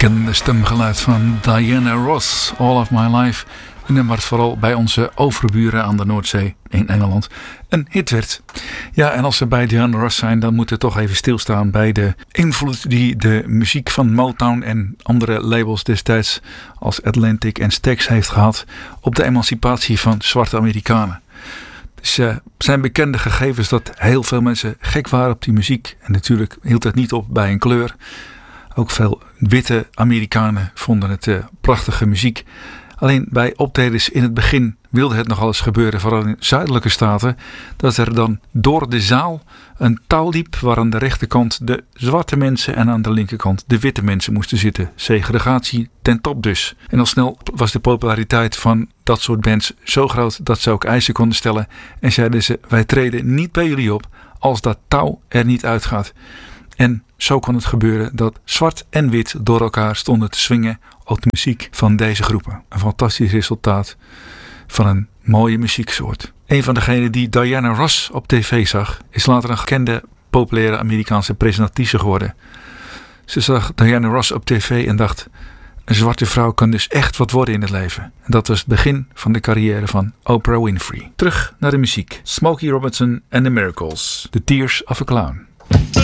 bekende stemgeluid van Diana Ross, All of My Life. Een nummer wat vooral bij onze overburen aan de Noordzee in Engeland een hit werd. Ja, en als we bij Diana Ross zijn, dan moeten we toch even stilstaan bij de invloed die de muziek van Motown en andere labels destijds als Atlantic en Stax heeft gehad op de emancipatie van zwarte Amerikanen. Dus zijn bekende gegevens dat heel veel mensen gek waren op die muziek. En natuurlijk hield het niet op bij een kleur. Ook veel witte Amerikanen vonden het prachtige muziek. Alleen bij optredens in het begin wilde het nogal eens gebeuren, vooral in zuidelijke staten, dat er dan door de zaal een touw liep waar aan de rechterkant de zwarte mensen en aan de linkerkant de witte mensen moesten zitten. Segregatie ten top dus. En al snel was de populariteit van dat soort bands zo groot dat ze ook eisen konden stellen en zeiden ze: wij treden niet bij jullie op als dat touw er niet uitgaat. En zo kon het gebeuren dat zwart en wit door elkaar stonden te swingen op de muziek van deze groepen. Een fantastisch resultaat van een mooie muzieksoort. Een van degenen die Diana Ross op tv zag, is later een gekende, populaire Amerikaanse presentatrice geworden. Ze zag Diana Ross op tv en dacht: een zwarte vrouw kan dus echt wat worden in het leven. En dat was het begin van de carrière van Oprah Winfrey. Terug naar de muziek. Smokey Robinson and the Miracles. The Tears of a Clown.